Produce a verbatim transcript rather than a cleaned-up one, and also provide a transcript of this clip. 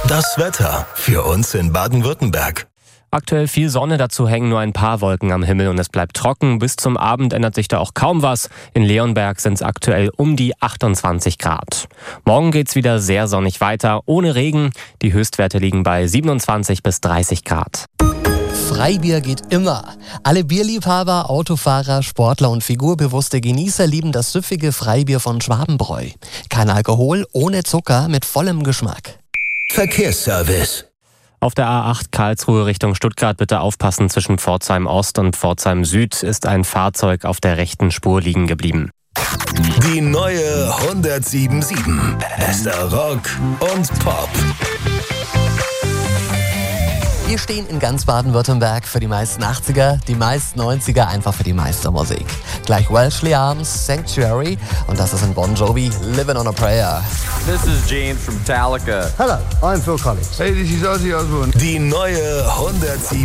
Das Wetter für uns in Baden-Württemberg. Aktuell viel Sonne, dazu hängen nur ein paar Wolken am Himmel und es bleibt trocken. Bis zum Abend ändert sich da auch kaum was. In Leonberg sind es aktuell um die achtundzwanzig Grad. Morgen geht's wieder sehr sonnig weiter, ohne Regen. Die Höchstwerte liegen bei siebenundzwanzig bis dreißig Grad. Freibier geht immer. Alle Bierliebhaber, Autofahrer, Sportler und figurbewusste Genießer lieben das süffige Freibier von Schwabenbräu. Kein Alkohol, ohne Zucker, mit vollem Geschmack. Verkehrsservice. Auf der A acht Karlsruhe Richtung Stuttgart bitte aufpassen. Zwischen Pforzheim Ost und Pforzheim Süd ist ein Fahrzeug auf der rechten Spur liegen geblieben. Die neue hundertsieben Komma sieben. Bester Rock und Pop. Wir stehen in ganz Baden-Württemberg für die meisten achtziger, die meisten neunziger, einfach für die meiste Musik. Gleich Welshly Arms, Sanctuary und das ist in Bon Jovi, Living on a Prayer. This is James from Metallica. Hello, I'm Phil Collins. Hey, this is Ozzy Osbourne. Die neue hundertsieben